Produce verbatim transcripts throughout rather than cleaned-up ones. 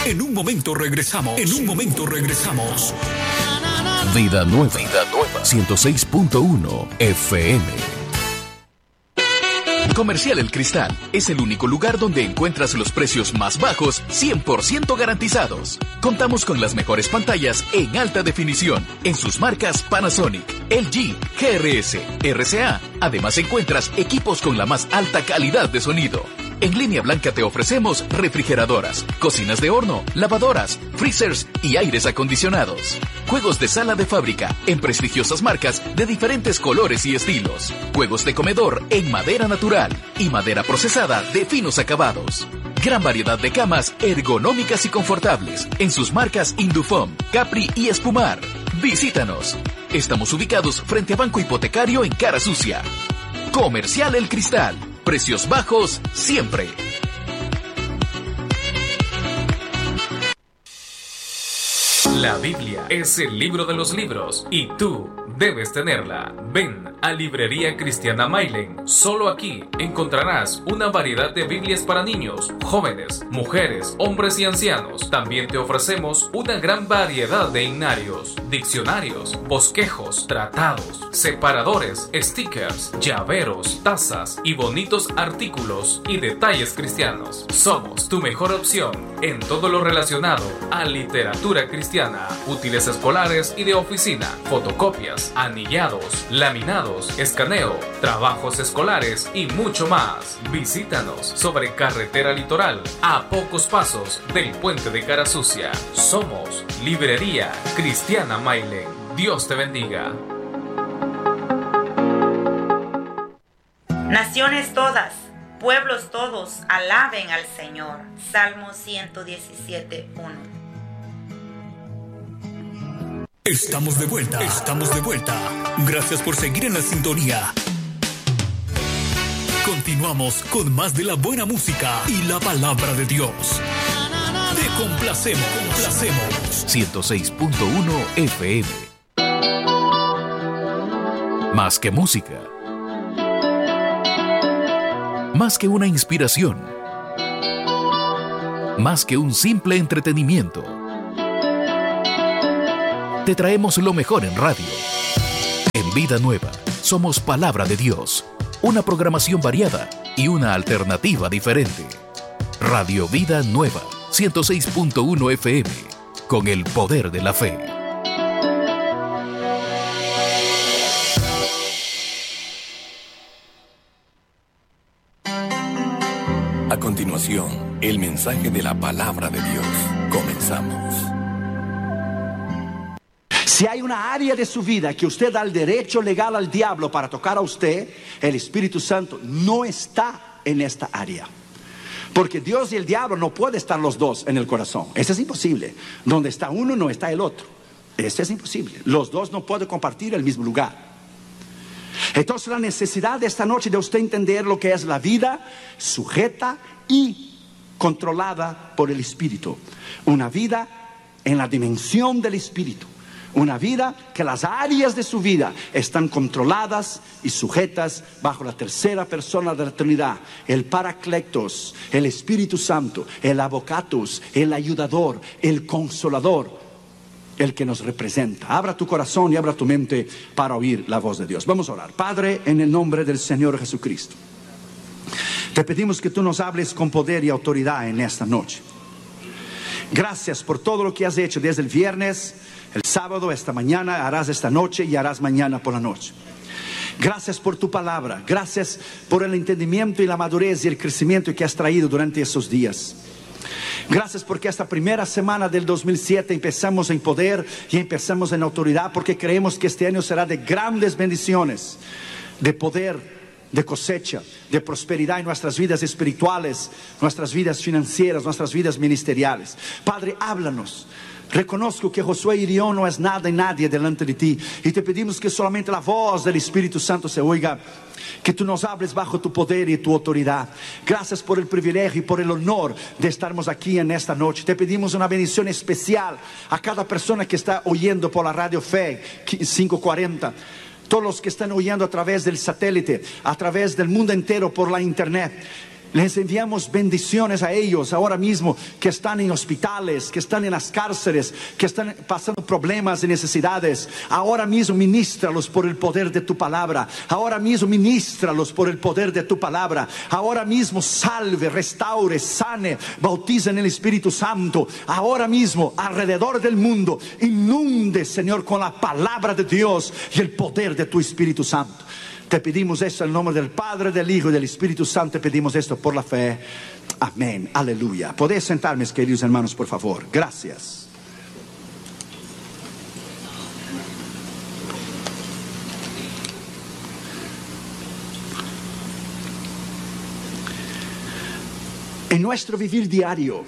En un momento regresamos. En un momento regresamos. Vida Nueva. Vida Nueva. ciento seis punto uno F M. Comercial El Cristal es el único lugar donde encuentras los precios más bajos, cien por ciento garantizados. Contamos con las mejores pantallas en alta definición en sus marcas Panasonic, L G, G R S, R C A. Además encuentras equipos con la más alta calidad de sonido. En Línea Blanca te ofrecemos refrigeradoras, cocinas de horno, lavadoras, freezers y aires acondicionados. Juegos de sala de fábrica en prestigiosas marcas de diferentes colores y estilos. Juegos de comedor en madera natural y madera procesada de finos acabados. Gran variedad de camas ergonómicas y confortables en sus marcas Indufom, Capri y Espumar. Visítanos. Estamos ubicados frente a Banco Hipotecario en Cara Sucia. Comercial El Cristal. Precios bajos siempre. La Biblia es el libro de los libros y tú debes tenerla. Ven a Librería Cristiana Mailen. Solo aquí encontrarás una variedad de Biblias para niños, jóvenes, mujeres, hombres y ancianos. También te ofrecemos una gran variedad de himnarios, diccionarios, bosquejos, tratados, separadores, stickers, llaveros, tazas y bonitos artículos y detalles cristianos. Somos tu mejor opción en todo lo relacionado a literatura cristiana, útiles escolares y de oficina, fotocopias, anillados, laminados, escaneo, trabajos escolares y mucho más. Visítanos sobre Carretera Litoral, a pocos pasos del puente de Cara Sucia. Somos Librería Cristiana Mailen. Dios te bendiga. Naciones todas, pueblos todos, alaben al Señor. Salmo ciento diecisiete, uno. Estamos de vuelta, estamos de vuelta. Gracias por seguir en la sintonía. Continuamos con más de la buena música y la palabra de Dios. Te complacemos, complacemos. ciento seis punto uno F M. Más que música. Más que una inspiración. Más que un simple entretenimiento. Te traemos lo mejor en radio. En Vida Nueva, somos Palabra de Dios. Una programación variada y una alternativa diferente. Radio Vida Nueva, ciento seis punto uno F M. Con el poder de la fe. A continuación, el mensaje de la Palabra de Dios. Comenzamos. Si hay una área de su vida que usted da el derecho legal al diablo para tocar a usted, el Espíritu Santo no está en esta área. Porque Dios y el diablo no pueden estar los dos en el corazón. Eso es imposible. Donde está uno no está el otro. Eso es imposible. Los dos no pueden compartir el mismo lugar. Entonces la necesidad de esta noche de usted entender lo que es la vida sujeta y controlada por el Espíritu. Una vida en la dimensión del Espíritu. Una vida que las áreas de su vida están controladas y sujetas bajo la tercera persona de la Trinidad. El Paracletos, el Espíritu Santo, el Avocatus, el Ayudador, el Consolador, el que nos representa. Abra tu corazón y abra tu mente para oír la voz de Dios. Vamos a orar. Padre, en el nombre del Señor Jesucristo, te pedimos que tú nos hables con poder y autoridad en esta noche. Gracias por todo lo que has hecho desde el viernes, el sábado, esta mañana, harás esta noche y harás mañana por la noche. Gracias por tu palabra. Gracias por el entendimiento y la madurez y el crecimiento que has traído durante esos días. Gracias porque esta primera semana del dos mil siete empezamos en poder y empezamos en autoridad, porque creemos que este año será de grandes bendiciones, de poder, de cosecha, de prosperidad en nuestras vidas espirituales, nuestras vidas financieras, nuestras vidas ministeriales. Padre, háblanos. Reconozco que Josué y yo no es nada y nadie delante de ti, y te pedimos que solamente la voz del Espíritu Santo se oiga, que tú nos hables bajo tu poder y tu autoridad. Gracias por el privilegio y por el honor de estarmos aquí en esta noche. Te pedimos una bendición especial a cada persona que está oyendo por la Radio Fe quinientos cuarenta, todos los que están oyendo a través del satélite, a través del mundo entero por la internet. Les enviamos bendiciones a ellos ahora mismo que están en hospitales, que están en las cárceles, que están pasando problemas y necesidades. Ahora mismo ministralos por el poder de tu palabra. Ahora mismo ministralos por el poder de tu palabra. Ahora mismo salve, restaure, sane, bautiza en el Espíritu Santo. Ahora mismo alrededor del mundo inunde, Señor, con la palabra de Dios y el poder de tu Espíritu Santo. Te pedimos esto en el nombre del Padre, del Hijo y del Espíritu Santo. Te pedimos esto por la fe. Amén. Aleluya. Podéis sentar, mis queridos hermanos, por favor. Gracias. En nuestro vivir diario,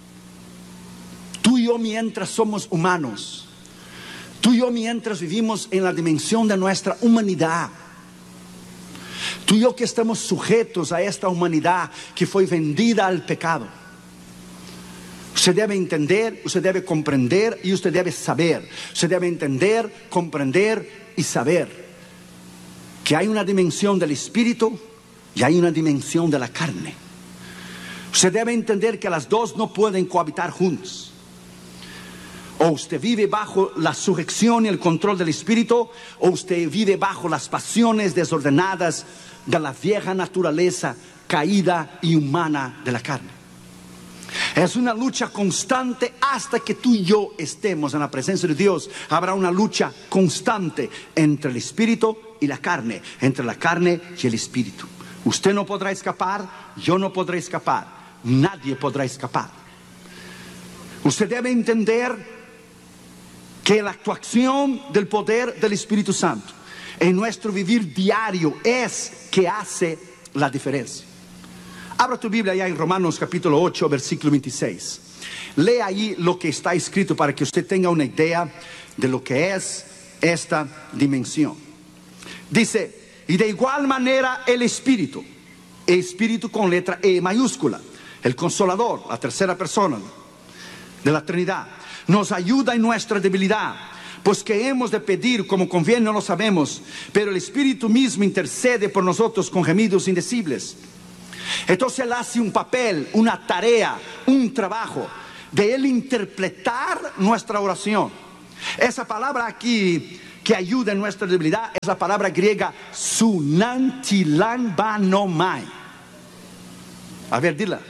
tú y yo mientras somos humanos, tú y yo mientras vivimos en la dimensión de nuestra humanidad, tú y yo que estamos sujetos a esta humanidad que fue vendida al pecado, usted debe entender, usted debe comprender y usted debe saber. Usted debe entender, comprender y saber que hay una dimensión del espíritu y hay una dimensión de la carne. Usted debe entender que las dos no pueden cohabitar juntos. O usted vive bajo la sujeción y el control del espíritu, o usted vive bajo las pasiones desordenadas de la vieja naturaleza caída y humana de la carne. Es una lucha constante hasta que tú y yo estemos en la presencia de Dios. Habrá una lucha constante entre el espíritu y la carne, entre la carne y el espíritu. Usted no podrá escapar, yo no podré escapar, nadie podrá escapar. Usted debe entender que la actuación del poder del Espíritu Santo en nuestro vivir diario es que hace la diferencia. Abra tu Biblia allá en Romanos capítulo ocho, versículo veintiséis. Lea ahí lo que está escrito para que usted tenga una idea de lo que es esta dimensión. Dice: y de igual manera el Espíritu, Espíritu con letra E mayúscula, el Consolador, la tercera persona de la Trinidad, nos ayuda en nuestra debilidad, pues que hemos de pedir como conviene no lo sabemos, pero el Espíritu mismo intercede por nosotros con gemidos indecibles. Entonces Él hace un papel, una tarea, un trabajo de Él interpretar nuestra oración. Esa palabra aquí que ayuda en nuestra debilidad es la palabra griega sunantilanbanomai. A ver, dila.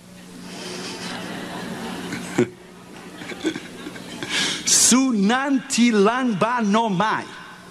Sunantilanbanomai.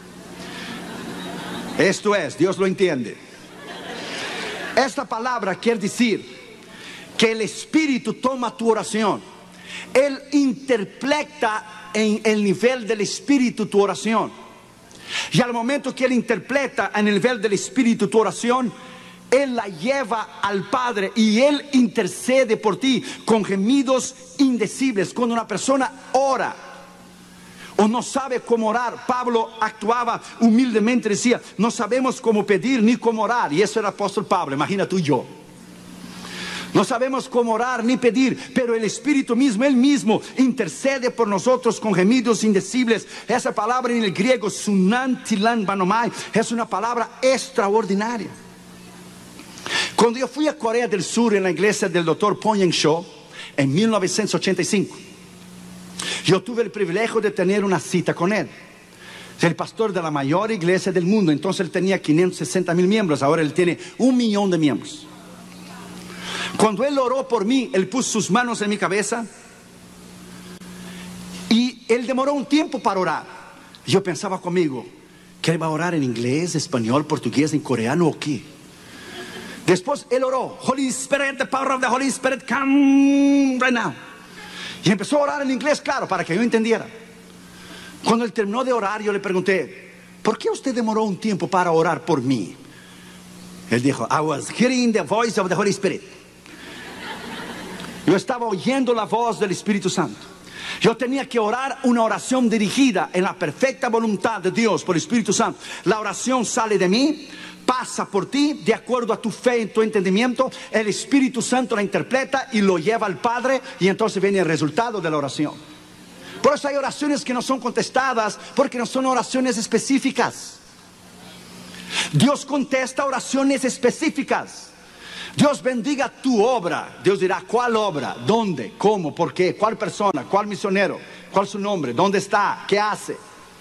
Esto es, Dios lo entiende. Esta palabra quiere decir que el Espíritu toma tu oración. Él interpreta en el nivel del Espíritu tu oración. Y al momento que Él interpreta en el nivel del Espíritu tu oración, Él la lleva al Padre y Él intercede por ti con gemidos indecibles. Cuando una persona ora o no sabe cómo orar, Pablo actuaba humildemente, decía: no sabemos cómo pedir ni cómo orar. Y eso era el apóstol Pablo, imagina tú y yo. No sabemos cómo orar ni pedir, pero el Espíritu mismo, Él mismo intercede por nosotros con gemidos indecibles. Esa palabra en el griego, sunantilanbanomai, es una palabra extraordinaria. Cuando yo fui a Corea del Sur en la iglesia del doctor Pong Cho en mil novecientos ochenta y cinco, yo tuve el privilegio de tener una cita con él. Es el pastor de la mayor iglesia del mundo. Entonces él tenía quinientos sesenta mil miembros, ahora él tiene un millón de miembros. Cuando él oró por mí, él puso sus manos en mi cabeza y él demoró un tiempo para orar. Yo pensaba conmigo, ¿que él va a orar en inglés, español, portugués, en coreano o qué? Después él oró: Holy Spirit, the power of the Holy Spirit, come right now. Y empezó a orar en inglés, claro, para que yo entendiera. Cuando él terminó de orar, yo le pregunté: ¿por qué usted demoró un tiempo para orar por mí? Él dijo: I was hearing the voice of the Holy Spirit. Yo estaba oyendo la voz del Espíritu Santo. Yo tenía que orar una oración dirigida en la perfecta voluntad de Dios por el Espíritu Santo. La oración sale de mí, pasa por ti, de acuerdo a tu fe y tu entendimiento. El Espíritu Santo la interpreta y lo lleva al Padre, y entonces viene el resultado de la oración. Por eso hay oraciones que no son contestadas, porque no son oraciones específicas. Dios contesta oraciones específicas. Dios bendiga tu obra. Dios dirá, ¿cuál obra? ¿Dónde? ¿Cómo? ¿Por qué? ¿Cuál persona? ¿Cuál misionero? ¿Cuál es su nombre? ¿Dónde está? ¿Qué hace?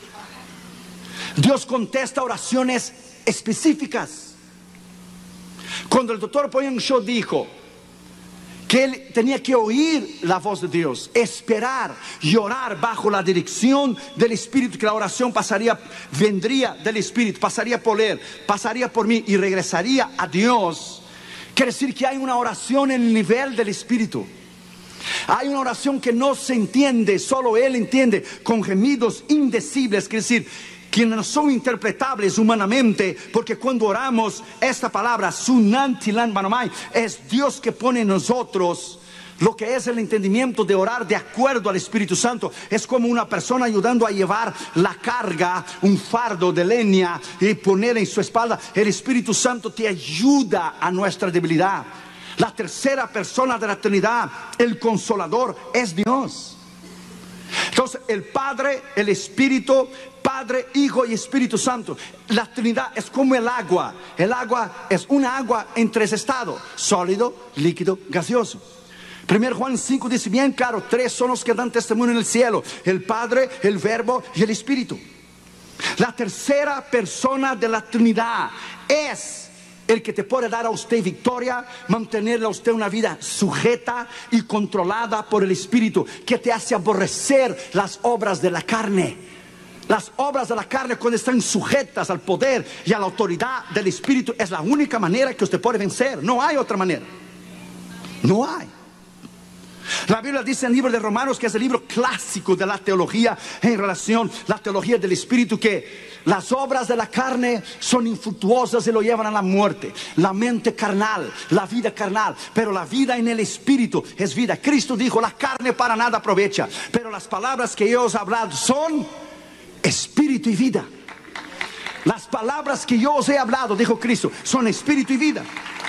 Dios contesta oraciones específicas. Cuando el doctor Poyon Shaw dijo que él tenía que oír la voz de Dios, esperar y orar bajo la dirección del Espíritu, que la oración pasaría, vendría del Espíritu, pasaría por él, pasaría por mí y regresaría a Dios. Quiere decir que hay una oración en el nivel del Espíritu. Hay una oración que no se entiende, solo Él entiende, con gemidos indecibles, quiere decir, que no son interpretables humanamente, porque cuando oramos esta palabra, Sunantilan Manomai, es Dios que pone en nosotros lo que es el entendimiento de orar de acuerdo al Espíritu Santo. Es como una persona ayudando a llevar la carga, un fardo de leña, y poner en su espalda. El Espíritu Santo te ayuda a nuestra debilidad. La tercera persona de la Trinidad, el Consolador, es Dios. Entonces el Padre, el Espíritu, Padre, Hijo y Espíritu Santo. La Trinidad es como el agua. El agua es una agua en tres estados: sólido, líquido, gaseoso. Primero Juan cinco dice bien claro, tres son los que dan testimonio en el cielo: el Padre, el Verbo y el Espíritu. La tercera persona de la Trinidad es el que te puede dar a usted victoria, mantenerle a usted una vida sujeta y controlada por el Espíritu, que te hace aborrecer las obras de la carne. Las obras de la carne, cuando están sujetas al poder y a la autoridad del Espíritu, es la única manera que usted puede vencer. No hay otra manera. No hay. La Biblia dice en el libro de Romanos, que es el libro clásico de la teología en relación a la teología del Espíritu, que las obras de la carne son infructuosas y lo llevan a la muerte. La mente carnal, la vida carnal, pero la vida en el Espíritu es vida. Cristo dijo, la carne para nada aprovecha, pero las palabras que yo os he hablado son espíritu y vida. Las palabras que yo os he hablado, dijo Cristo, son espíritu y vida.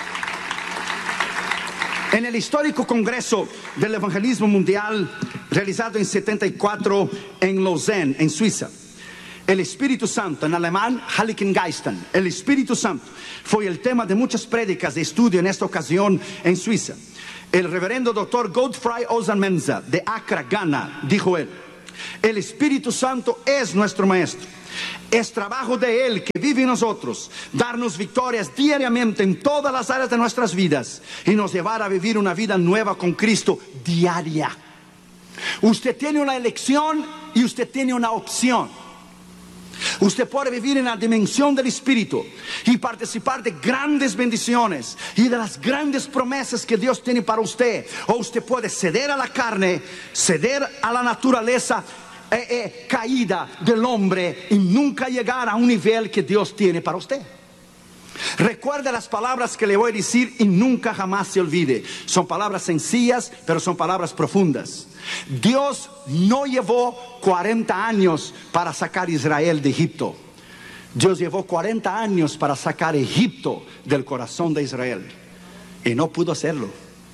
En el histórico Congreso del Evangelismo Mundial, realizado en setenta y cuatro en Lausanne, en Suiza, el Espíritu Santo, en alemán Heiligen Geisten, el Espíritu Santo fue el tema de muchas prédicas de estudio en esta ocasión en Suiza. El reverendo doctor Godfrey Osanmenza de Accra, Ghana, dijo él: el Espíritu Santo es nuestro maestro. Es trabajo de Él, que vive en nosotros, darnos victorias diariamente en todas las áreas de nuestras vidas y nos llevar a vivir una vida nueva con Cristo diaria. Usted tiene una elección y usted tiene una opción. Usted puede vivir en la dimensión del Espíritu y participar de grandes bendiciones y de las grandes promesas que Dios tiene para usted. O usted puede ceder a la carne, ceder a la naturaleza eh, eh, caída del hombre y nunca llegar a un nivel que Dios tiene para usted. Recuerde las palabras que le voy a decir y nunca jamás se olvide. Son palabras sencillas, pero son palabras profundas. Dios no llevó cuarenta años para sacar a Israel de Egipto. Dios llevó cuarenta años para sacar a Egipto del corazón de Israel, y no pudo hacerlo.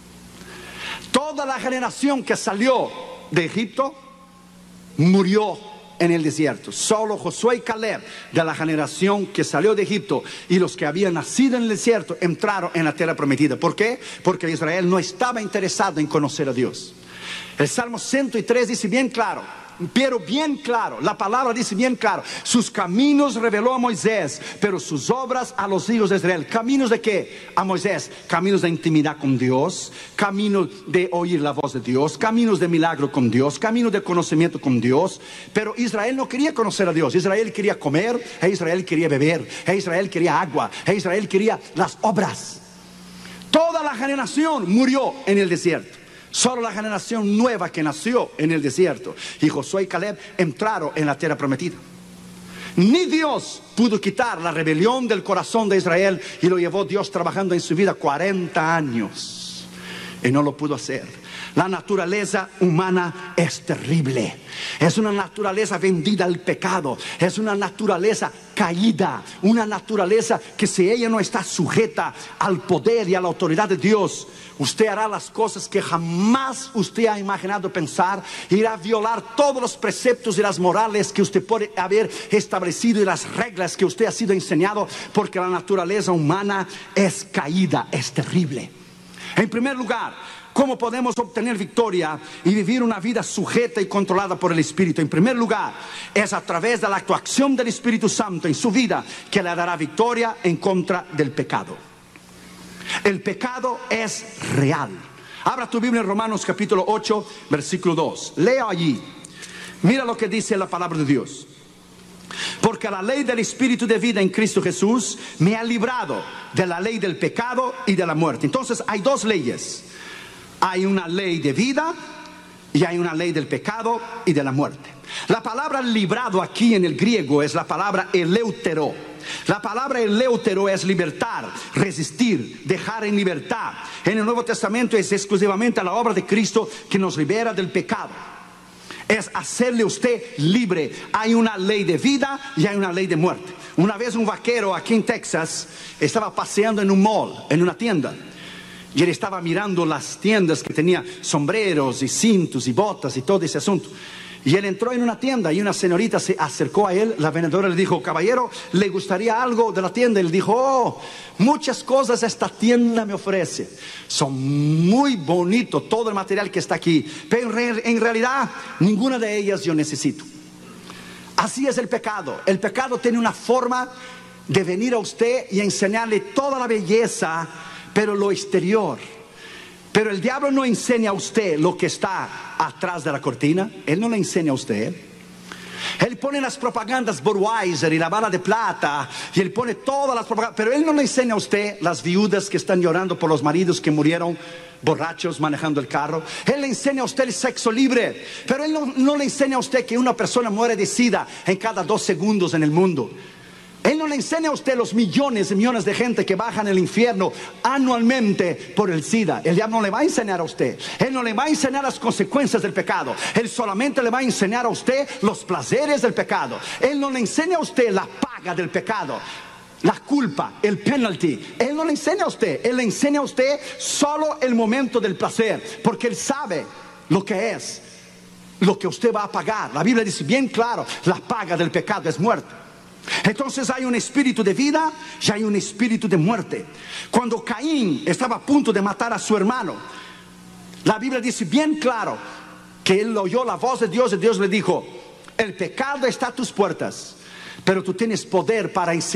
Toda la generación que salió de Egipto murió en el desierto. Solo Josué y Caleb, de la generación que salió de Egipto, y los que habían nacido en el desierto, entraron en la tierra prometida. ¿Por qué? Porque Israel no estaba interesado en conocer a Dios. El Salmo ciento tres dice bien claro, pero bien claro, la palabra dice bien claro: sus caminos reveló a Moisés, pero sus obras a los hijos de Israel. ¿Caminos de qué? A Moisés, caminos de intimidad con Dios, caminos de oír la voz de Dios, caminos de milagro con Dios, caminos de conocimiento con Dios. Pero Israel no quería conocer a Dios. Israel quería comer, e Israel quería beber, e Israel quería agua, e Israel quería las obras. Toda la generación murió en el desierto. Solo la generación nueva que nació en el desierto y Josué y Caleb entraron en la tierra prometida. Ni Dios pudo quitar la rebelión del corazón de Israel, y lo llevó Dios trabajando en su vida cuarenta años y no lo pudo hacer. La naturaleza humana es terrible. Es una naturaleza vendida al pecado. Es una naturaleza caída. Una naturaleza que si ella no está sujeta al poder y a la autoridad de Dios, usted hará las cosas que jamás usted ha imaginado pensar. Irá a violar todos los preceptos y las morales que usted puede haber establecido y las reglas que usted ha sido enseñado, porque la naturaleza humana es caída, es terrible. En primer lugar, ¿cómo podemos obtener victoria y vivir una vida sujeta y controlada por el Espíritu? En primer lugar, es a través de la actuación del Espíritu Santo en su vida que le dará victoria en contra del pecado. El pecado es real. Abra tu Biblia en Romanos capítulo ocho, versículo dos. Lea allí. Mira lo que dice la palabra de Dios. Porque la ley del Espíritu de vida en Cristo Jesús me ha librado de la ley del pecado y de la muerte. Entonces hay dos leyes. Hay una ley de vida y hay una ley del pecado y de la muerte. La palabra librado aquí en el griego es la palabra eleutero. La palabra eleutero es libertar, resistir, dejar en libertad. En el Nuevo Testamento es exclusivamente la obra de Cristo que nos libera del pecado. Es hacerle usted libre. Hay una ley de vida y hay una ley de muerte. Una vez un vaquero aquí en Texas estaba paseando en un mall, en una tienda. Y él estaba mirando las tiendas que tenía sombreros y cintos y botas y todo ese asunto. Y él entró en una tienda y una señorita se acercó a él. La vendedora le dijo: caballero, ¿le gustaría algo de la tienda? Y él dijo: oh, muchas cosas esta tienda me ofrece. Son muy bonitos todo el material que está aquí, pero en realidad ninguna de ellas yo necesito. Así es el pecado. El pecado tiene una forma de venir a usted y enseñarle toda la belleza, pero lo exterior. Pero el diablo no enseña a usted lo que está atrás de la cortina. Él no le enseña a usted. Él pone las propagandas Budweiser y la bala de plata, y él pone todas las propagandas, pero él no le enseña a usted las viudas que están llorando por los maridos que murieron borrachos manejando el carro. Él le enseña a usted el sexo libre, pero él no, no le enseña a usted que una persona muere de sida en cada dos segundos en el mundo. Él no le enseña a usted los millones y millones de gente que bajan al infierno anualmente por el SIDA. El diablo no le va a enseñar a usted. Él no le va a enseñar las consecuencias del pecado. Él solamente le va a enseñar a usted los placeres del pecado. Él no le enseña a usted la paga del pecado, la culpa, el penalty. Él no le enseña a usted. Él le enseña a usted solo el momento del placer, porque él sabe lo que es, lo que usted va a pagar. La Biblia dice bien claro: la paga del pecado es muerte. Entonces hay un espíritu de vida y hay un espíritu de muerte. Cuando Caín estaba a punto de matar a su hermano, la Biblia dice bien claro que él oyó la voz de Dios y Dios le dijo: el pecado está a tus puertas, pero tú tienes poder para